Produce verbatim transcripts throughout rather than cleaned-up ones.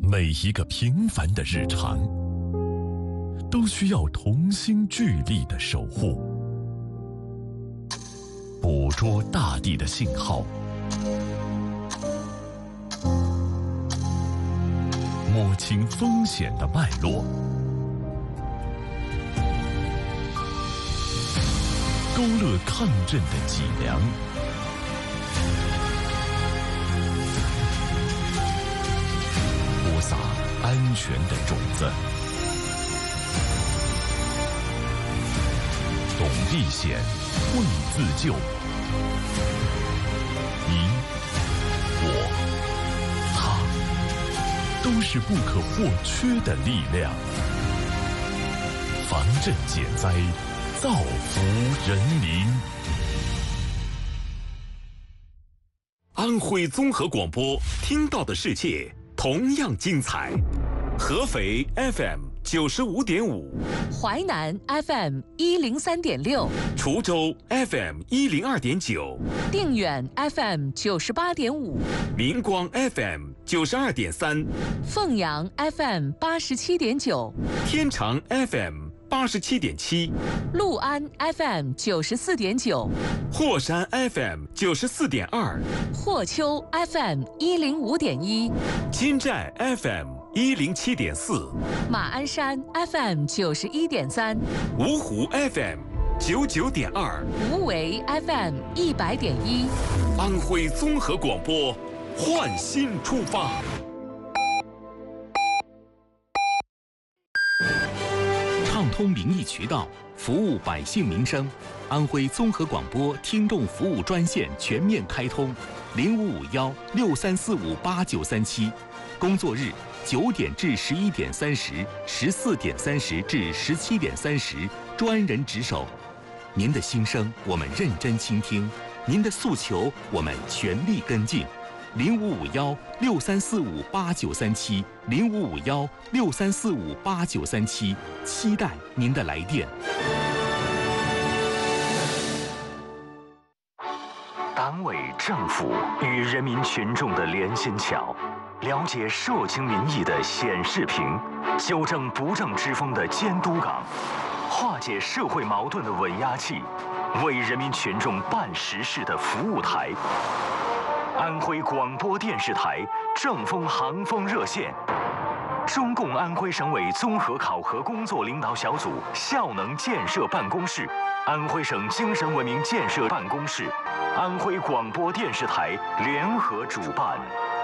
每一个平凡的日常，都需要同心聚力的守护。捕捉大地的信号，摸清风险的脉络，勾勒抗震的脊梁，播撒安全的种子。懂避险，会自救。你、我、他，都是不可或缺的力量。防震减灾，造福人民。 安徽综合广播，听到的世界同样精彩。合肥 F M 九十五点五， 淮南 F M 一零三点六， 滁州 F M 一零二点九， 定远 F M 九十八点五， 明光 F M 九十二点三， 凤阳 F M 八十七点九， 天长 F M 八十七点七， 六安 F M 九十四点九， 霍山 F M 九十四点二， 霍丘 F M 一零五点一， 金寨 F M 一零七点四， 马鞍山 F M 九十一点三， 芜湖 F M 九九点二， 无为 F M 一百点一， 安徽综合广播，焕新出发。 畅通民意渠道，服务百姓民生。安徽综合广播听众服务专线全面开通，零五五幺六三四五八九三七，工作日九点至十一点三十，十四点三十至十七点三十，专人值守。您的心声我们认真倾听，您的诉求我们全力跟进。零五五幺六三四五八九三七，零五五幺六三四五八九三七，期待您的来电。 党委政府与人民群众的连心桥，了解社情民意的显示屏，纠正不正之风的监督岗，化解社会矛盾的稳压器，为人民群众办实事的服务台。安徽广播电视台正风航风热线，中共安徽省委综合考核工作领导小组效能建设办公室，安徽省精神文明建设办公室，安徽广播电视台联合主办。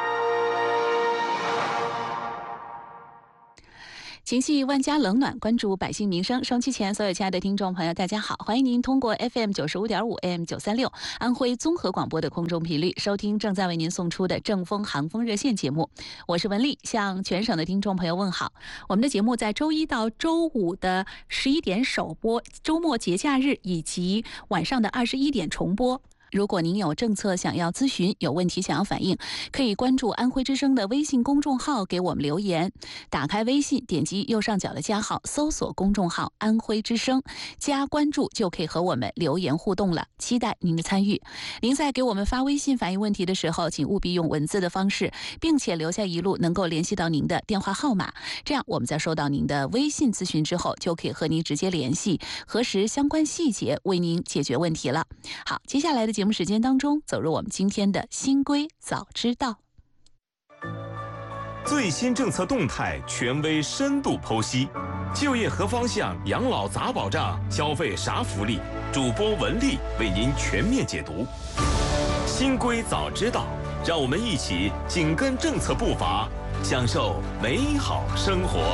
情系万家冷暖，关注百姓民生。收音机前所有亲爱的听众朋友，大家好，欢迎您通过 F M 九十五点五 A M 九三六安徽综合广播的空中频率收听正在为您送出的正风航风热线节目。我是文丽，向全省的听众朋友问好。我们的节目在周一到周五的十一点首播，周末节假日以及晚上的二十一点重播。如果您有政策想要咨询，有问题想要反映，可以关注安徽之声的微信公众号给我们留言。打开微信，点击右上角的加号，搜索公众号安徽之声，加关注就可以和我们留言互动了，期待您的参与。您在给我们发微信反映问题的时候，请务必用文字的方式，并且留下一路能够联系到您的电话号码，这样我们在收到您的微信咨询之后，就可以和您直接联系，核实相关细节，为您解决问题了。好，接下来的节目时间当中，走入我们今天的新规早知道。 最新政策动态权威深度剖析，就业何方向，养老咋保障，消费啥福利？主播文丽为您全面解读。新规早知道，让我们一起紧跟政策步伐，享受美好生活。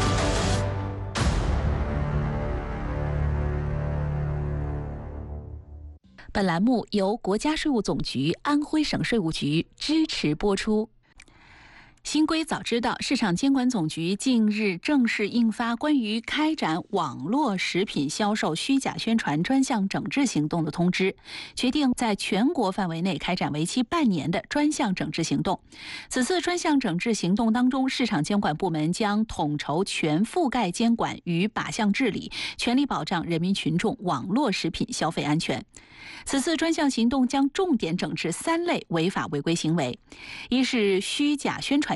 本栏目由国家税务总局安徽省税务局支持播出。新规早知道，市场监管总局近日正式印发关于开展网络食品销售虚假宣传专项整治行动的通知，决定在全国范围内开展为期半年的专项整治行动。此次专项整治行动当中，市场监管部门将统筹全覆盖监管与靶向治理，全力保障人民群众网络食品消费安全。此次专项行动将重点整治三类违法违规行为：一是虚假宣传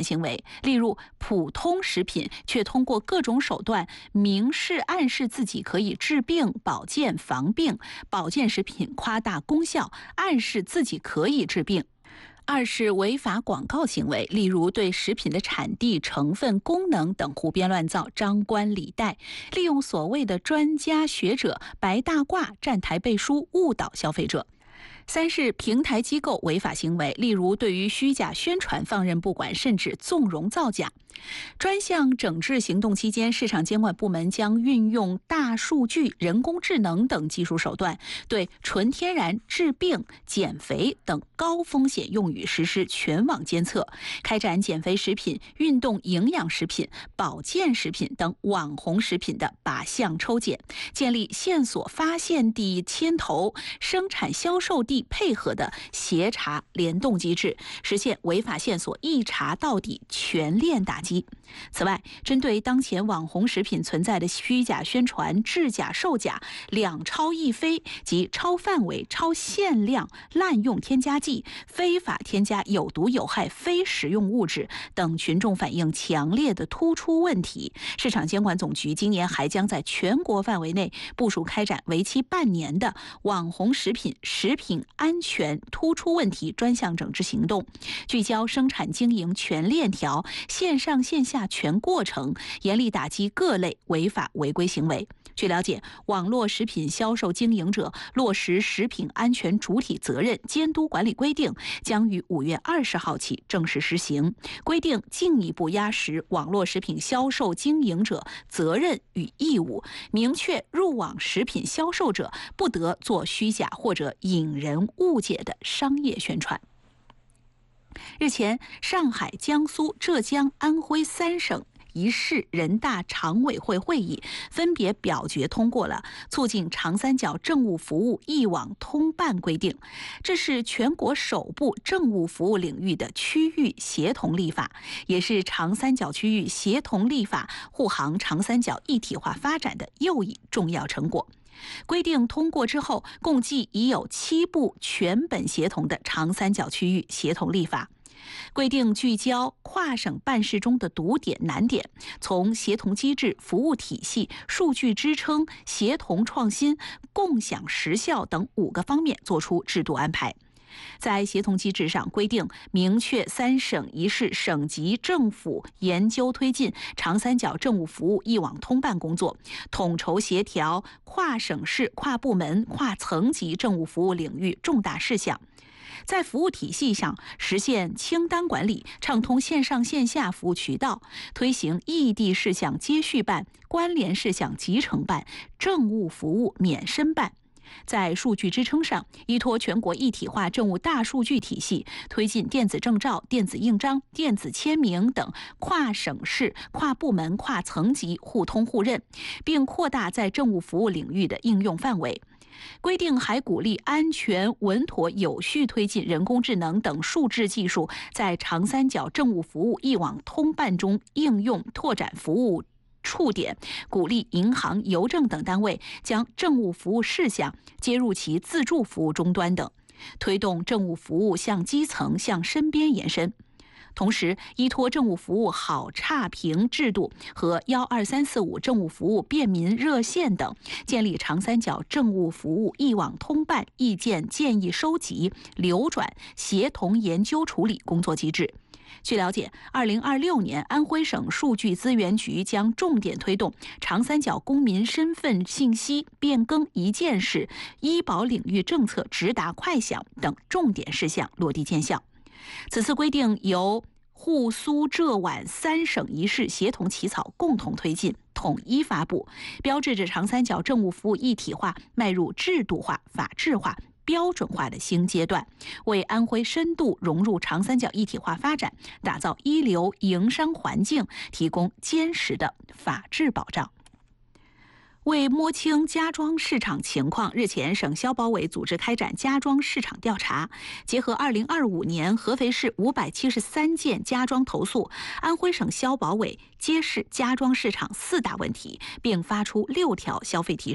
行为，例如普通食品却通过各种手段明示暗示自己可以治病、保健、防病；保健食品夸大功效，暗示自己可以治病。二是违法广告行为，例如对食品的产地、成分、功能等胡编乱造、张冠李戴，利用所谓的专家学者白大褂站台背书，误导消费者。三是平台机构违法行为，例如对于虚假宣传放任不管，甚至纵容造假。专项整治行动期间，市场监管部门将运用大数据、人工智能等技术手段，对纯天然、治病、减肥等高风险用语实施全网监测，开展减肥食品、运动营养食品、保健食品等网红食品的靶向抽检，建立线索发现地牵头、生产销售地配合的协查联动机制，实现违法线索一查到底、全链打击。此外，针对当前网红食品存在的虚假宣传、制假售假、两超一非及超范围、超限量滥用添加剂、非法添加有毒有害非食用物质等群众反映强烈的突出问题，市场监管总局今年还将在全国范围内部署开展为期半年的网红食品食品安全突出问题专项整治行动，聚焦生产经营全链条、线上线下全过程，严厉打击各类违法违规行为。据了解，网络食品销售经营者落实食品安全主体责任监督管理规定将于五月二十号起正式实行，规定进一步压实网络食品销售经营者责任与义务，明确入网食品销售者不得做虚假或者引人误解的商业宣传。日前，上海、江苏、浙江、安徽三省一市人大常委会会议分别表决通过了促进长三角政务服务一网通办规定，这是全国首部政务服务领域的区域协同立法，也是长三角区域协同立法护航长三角一体化发展的又一重要成果。规定通过之后，共计已有七部全本协同的长三角区域协同立法。规定聚焦跨省办事中的堵点难点，从协同机制、服务体系、数据支撑、协同创新、共享实效等五个方面作出制度安排。在协同机制上规定，明确三省一市省级政府研究推进长三角政务服务一网通办工作，统筹协调跨省市、跨部门、跨层级政务服务领域重大事项。在服务体系上实现清单管理，畅通线上线下服务渠道，推行异地事项接续办、关联事项集成办、政务服务免申办。在数据支撑上，依托全国一体化政务大数据体系，推进电子证照、电子印章、电子签名等跨省市、跨部门、跨层级互通互认，并扩大在政务服务领域的应用范围。规定还鼓励安全、稳妥、有序推进人工智能等数字技术在长三角政务服务一网通办中应用，拓展服务触点，鼓励银行、邮政等单位将政务服务事项接入其自助服务终端等，推动政务服务向基层、向身边延伸。同时，依托政务服务好差评制度和幺二三四五政务服务便民热线等，建立长三角政务服务一网通办意见建议收集、流转、协同研究处理工作机制。据了解，二零二六年安徽省数据资源局将重点推动长三角公民身份信息变更一件事、医保领域政策直达快响等重点事项落地见效。此次规定由沪苏浙皖三省一市协同起草，共同推进，统一发布，标志着长三角政务服务一体化迈入制度化、法治化、标准化的新阶段，为安徽深度融入长三角一体化发展打造一流营商环境提供坚实的法治保障。为摸清家装市场情况，日前省消保委组织开展家装市场调查，结合二零二五年合肥市五百七十三件家装投诉，安徽省消保委揭示家装市场四大问题，并发出六条消费提示。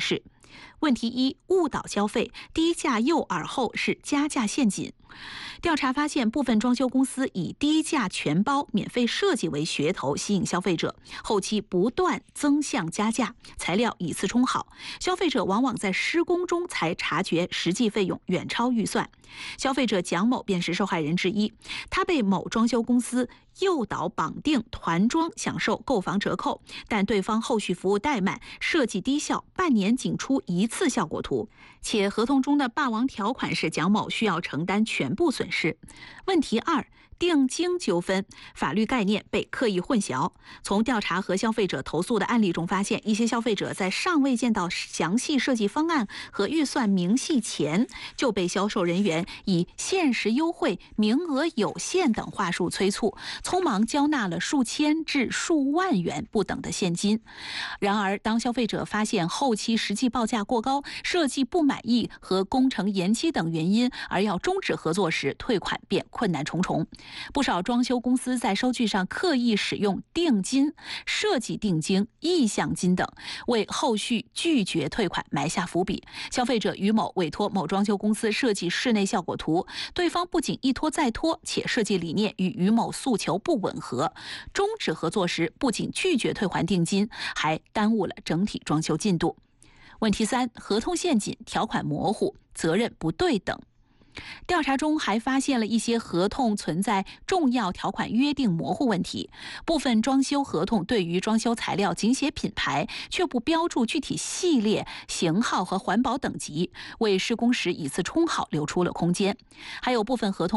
问题一：误导消费，低价诱饵后是加价陷阱。调查发现，部分装修公司以低价全包、免费设计为噱头吸引消费者，后期不断增项加价，材料以次充好，消费者往往在施工中才察觉实际费用远超预算。消费者蒋某便是受害人之一，他被某装修公司诱导绑定团装享受购房折扣，但对方后续服务怠慢，设计低效，半年仅出一次效果图，且合同中的霸王条款是蒋某需要承担全部损失。问题二：定金纠纷，法律概念被刻意混淆。从调查和消费者投诉的案例中发现，一些消费者在尚未见到详细设计方案和预算明细前，就被销售人员以限时优惠、名额有限等话术催促，匆忙交纳了数千至数万元不等的现金。然而，当消费者发现后期实际报价过高、设计不满意和工程延期等原因而要终止合作时，退款便困难重重。不少装修公司在收据上刻意使用定金、设计定金、意向金等，为后续拒绝退款埋下伏笔。消费者于某委托某装修公司设计室内效果图，对方不仅一拖再拖，且设计理念与于某诉求不吻合。终止合作时，不仅拒绝退还定金，还耽误了整体装修进度。问题三：合同陷阱，条款模糊，责任不对等。调查中还发现了一些合同存在重要条款约定模糊问题，部分装修合同对于装修材料仅写品牌，却不标注具体系列、型号和环保等级，为施工时以次充好留出了空间。还有部分合同